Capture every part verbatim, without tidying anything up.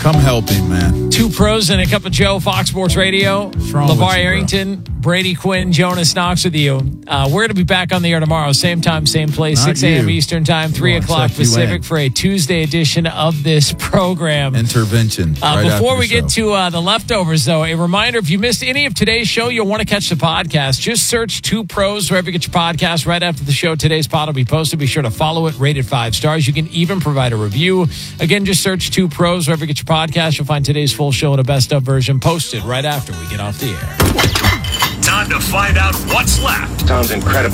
Come help him, man. Two pros and a cup of Joe, Fox Sports Radio. wrong with LeVar you, Arrington, Brady Quinn, Jonas Knox with you. Uh, we're going to be back on the air tomorrow. Same time, same place, Not six a.m. you. Eastern time, three We'll o'clock check you Pacific in. for a Tuesday edition of this program. Intervention. Uh, right before after we the get show. to uh, the leftovers, though, a reminder, if you missed any of today's show, you'll want to catch the podcast. Just search Two Pros wherever you get your podcast. Right after the show, today's pod will be posted. Be sure to follow it, rate it five stars. You can even provide a review. Again, just search Two Pros wherever you get your podcast. You'll find today's full show in a best of version posted right after we get off the air. Time to find out what's left. Sounds incredible.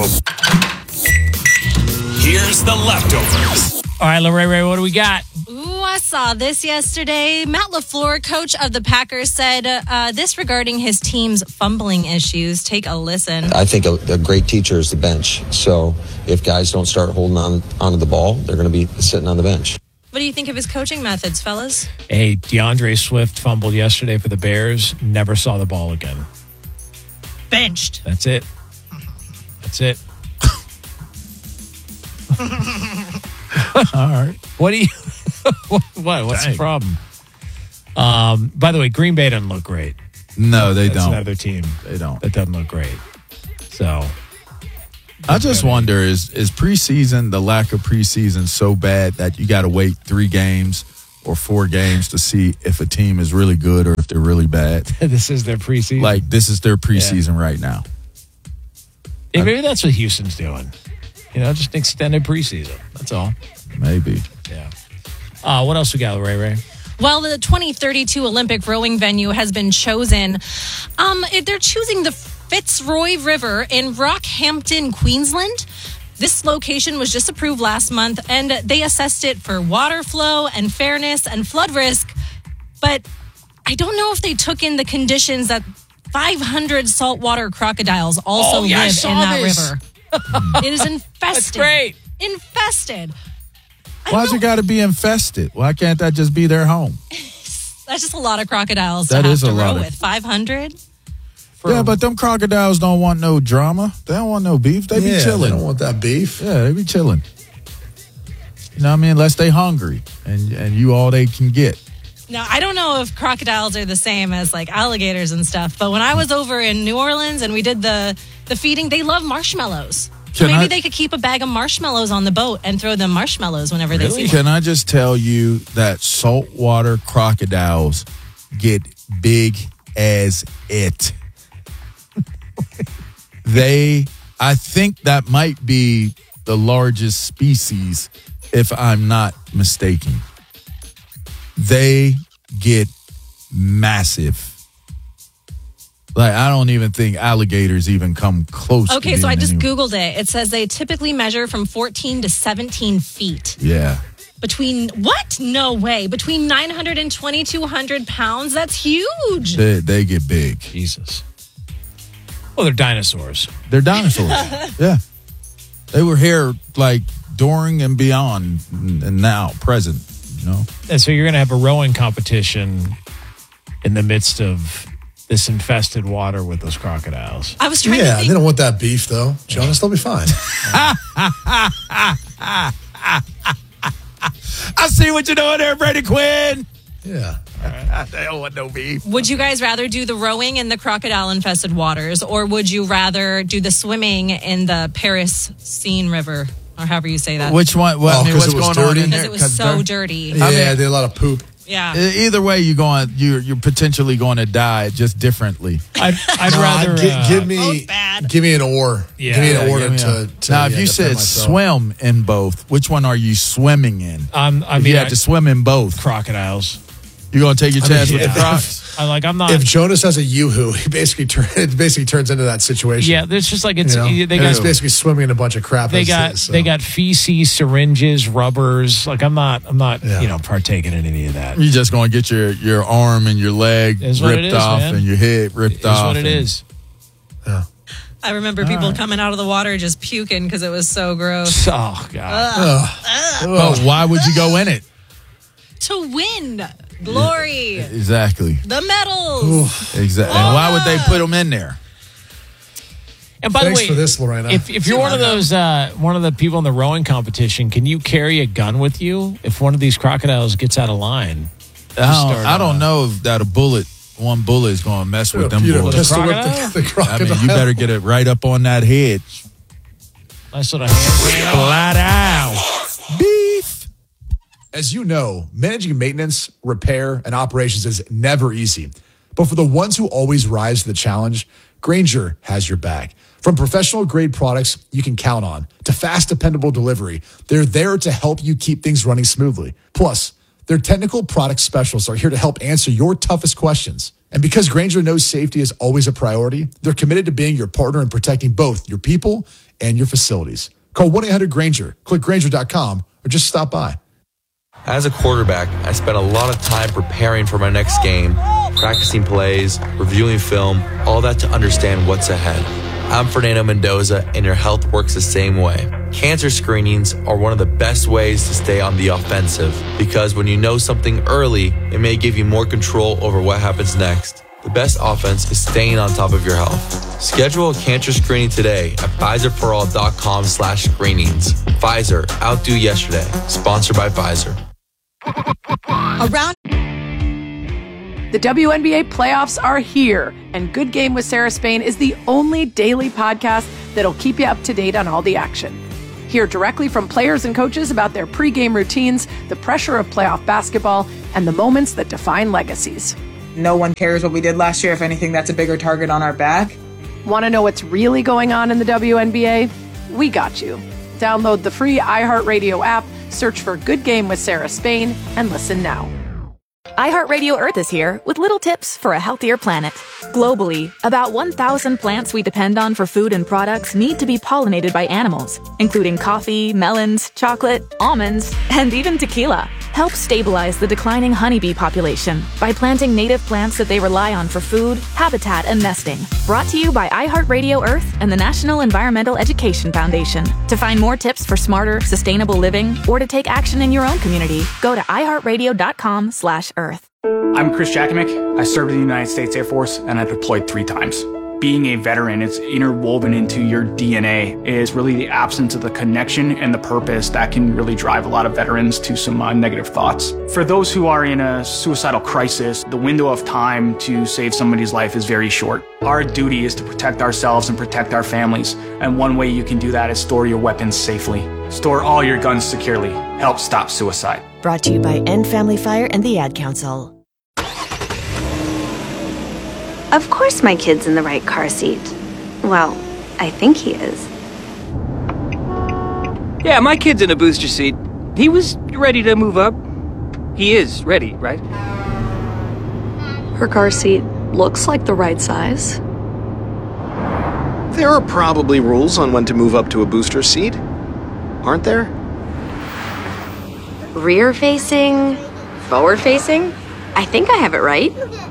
Here's the leftovers. All right, Lorraine, Ray, what do we got? Ooh, I saw this yesterday. Matt LaFleur, coach of the Packers, said uh, this regarding his team's fumbling issues. Take a listen. I think a, a great teacher is the bench. So if guys don't start holding on onto the ball, they're going to be sitting on the bench. What do you think of his coaching methods, fellas? Hey, DeAndre Swift fumbled yesterday for the Bears. Never saw the ball again. Benched. That's it. That's it. All right. What do you... what? What's Dang. the problem? Um, by the way, Green Bay doesn't look great. No, they That's don't. another team They don't. that doesn't look great. So... I just wonder, is is preseason, the lack of preseason so bad that you got to wait three games or four games to see if a team is really good or if they're really bad? this is their preseason. Like, this is their preseason right now. Yeah, maybe that's what Houston's doing. You know, just an extended preseason. That's all. Maybe. Yeah. Uh, what else we got, Ray Ray? Well, the twenty thirty-two Olympic rowing venue has been chosen. Um, it- they're choosing the Fitzroy River in Rockhampton, Queensland. This location was just approved last month, and they assessed it for water flow and fairness and flood risk. But I don't know if they took in the conditions that five hundred saltwater crocodiles also Oh, yeah, I live saw in that this. river. It is infested. That's great. Infested. I Why's don't it got to be infested? Why can't that just be their home? That's just a lot of crocodiles That to have is to a lot row of- with. five hundred? Yeah, but them crocodiles don't want no drama. They don't want no beef. They be Yeah, chilling. they don't want that beef. Yeah, they be chilling. You know what I mean? Unless they hungry and and you all they can get. Now, I don't know if crocodiles are the same as like alligators and stuff, but when I was over in New Orleans and we did the, the feeding, they love marshmallows. So Can maybe I- they could keep a bag of marshmallows on the boat and throw them marshmallows whenever they see them. Can I just tell you that saltwater crocodiles get big as it? They, I think that might be the largest species, if I'm not mistaken. They get massive. Like, I don't even think alligators even come close to Okay, so I being just any- Googled it. It says they typically measure from fourteen to seventeen feet. Yeah. Between, what? No way. Between nine hundred and twenty-two hundred pounds? That's huge. They, they get big. Jesus. Well, they're dinosaurs. They're dinosaurs. Yeah. They were here like during and beyond and now, present, you know? And so you're going to have a rowing competition in the midst of this infested water with those crocodiles. I was trying to Yeah, think. they don't want that beef, though. Jonas, they'll be fine. I see what you're doing there, Brady Quinn. Yeah. They don't want no beef. Would you guys rather do the rowing in the crocodile-infested waters, or would you rather do the swimming in the Paris Seine River, or however you say that? Which one? Well, Oh, I mean, 'cause what's it was going on dirty? in there? Because it was 'Cause so they're- dirty. Yeah, I mean- they had a lot of poop. Yeah. Either way, you're going. You're you're potentially going to die just differently. I'd, I'd Uh, rather... gi- uh, give me, both bad. give me an oar. Yeah. give me an Yeah, oar give me to, a- to. now, if yeah, you defend said myself. swim in both, which one are you swimming in? I'm, I If mean, you I, had to swim in both, crocodiles. you're going to take your I mean, chance with yeah. the crocs. I like, I'm not... If Jonas has a yoo-hoo, he basically turn, it basically turns into that situation. yeah, it's just like it's... You know? They And got... it's basically swimming in a bunch of crap. They as got is, so. they got feces, syringes, rubbers. Like I'm not I'm not Yeah. you know partaking in any of that. You're just going to get your, your arm and your leg Is what it ripped is, off man. and your head ripped It's off. what it and- is. I remember people coming out of the water just puking because it was so gross. Oh god. Oh, why would you go in it? To win glory, Exactly. the medals. Exactly. And why would they put them in there? And by Thanks the way, for this, Lorena. if if you're one of those uh, one of the people in the rowing competition, can you carry a gun with you if one of these crocodiles gets out of line? I don't, I don't know if that a bullet, one bullet is going to mess with them You know, boys. pistol whip crocodile? the, the I crocodile. mean, you better get it right up on that head. Nice little hand. Flat out. Beef. As you know, managing maintenance, repair, and operations is never easy. But for the ones who always rise to the challenge, Grainger has your back. From professional-grade products you can count on to fast, dependable delivery, they're there to help you keep things running smoothly. Plus, their technical product specialists are here to help answer your toughest questions. And because Grainger knows safety is always a priority, they're committed to being your partner in protecting both your people and your facilities. Call one eight hundred Grainger, click Grainger dot com, or just stop by. As a quarterback, I spent a lot of time preparing for my next game, practicing plays, reviewing film, all that to understand what's ahead. I'm Fernando Mendoza, and your health works the same way. Cancer screenings are one of the best ways to stay on the offensive because when you know something early, it may give you more control over what happens next. The best offense is staying on top of your health. Schedule a cancer screening today at Pfizer For All dot com slash screenings. Pfizer, outdo yesterday. Sponsored by Pfizer. Around the W N B A playoffs are here, and Good Game with Sarah Spain is the only daily podcast that'll keep you up to date on all the action. Hear directly from players and coaches about their pregame routines, the pressure of playoff basketball, and the moments that define legacies. No one cares what we did last year. If anything, that's a bigger target on our back. Want to know what's really going on in the W N B A? We got you. Download the free iHeartRadio app, search for Good Game with Sarah Spain, and listen now. iHeartRadio Earth is here with little tips for a healthier planet. Globally, about one thousand plants we depend on for food and products need to be pollinated by animals, including coffee, melons, chocolate, almonds, and even tequila. Help stabilize the declining honeybee population by planting native plants that they rely on for food, habitat, and nesting. Brought to you by iHeartRadio Earth and the National Environmental Education Foundation. To find more tips for smarter, sustainable living, or to take action in your own community, go to iHeartRadio.com slash Earth. I'm Chris Jakimick. I served in the United States Air Force and I deployed three times. Being a veteran, it's interwoven into your D N A, is really the absence of the connection and the purpose that can really drive a lot of veterans to some uh, negative thoughts. For those who are in a suicidal crisis, the window of time to save somebody's life is very short. Our duty is to protect ourselves and protect our families, and one way you can do that is store your weapons safely. Store all your guns securely. Help stop suicide. Brought to you by End Family Fire and the Ad Council. Of course my kid's in the right car seat. Well, I think he is. Yeah, my kid's in a booster seat. He was ready to move up. He is ready, right? Her car seat looks like the right size. There are probably rules on when to move up to a booster seat, aren't there? Rear facing, forward facing? I think I have it right.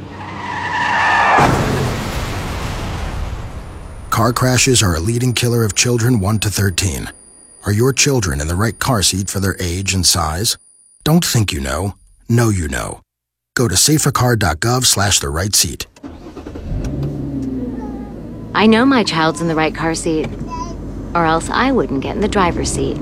Car crashes are a leading killer of children one to thirteen. Are your children in the right car seat for their age and size? Don't think you know. Know you know. Go to safercar.gov slash the right seat. I know my child's in the right car seat, or else I wouldn't get in the driver's seat.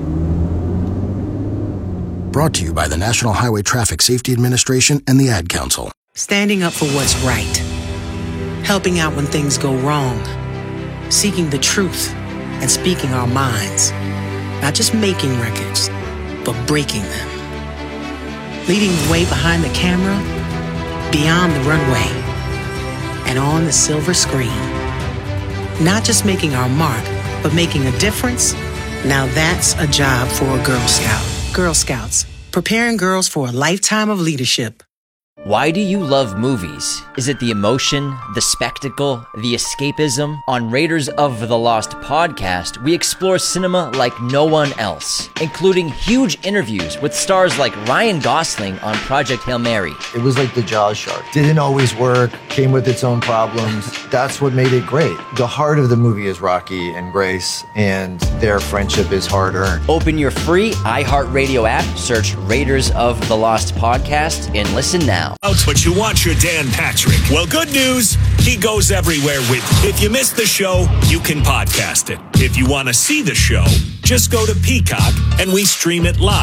Brought to you by the National Highway Traffic Safety Administration and the Ad Council. Standing up for what's right. Helping out when things go wrong. Seeking the truth and speaking our minds. Not just making records, but breaking them. Leading the way behind the camera, beyond the runway, and on the silver screen. Not just making our mark, but making a difference. Now that's a job for a Girl Scout. Girl Scouts, preparing girls for a lifetime of leadership. Why do you love movies? Is it the emotion, the spectacle, the escapism? On Raiders of the Lost podcast, we explore cinema like no one else, including huge interviews with stars like Ryan Gosling on Project Hail Mary. It was like the Jaws shark. Didn't always work, came with its own problems. That's what made it great. The heart of the movie is Rocky and Grace, and their friendship is hard-earned. Open your free iHeartRadio app, search Raiders of the Lost podcast, and listen now. But you want your Dan Patrick. Well, good news. He goes everywhere with you. If you missed the show, you can podcast it. If you want to see the show, just go to Peacock and we stream it live.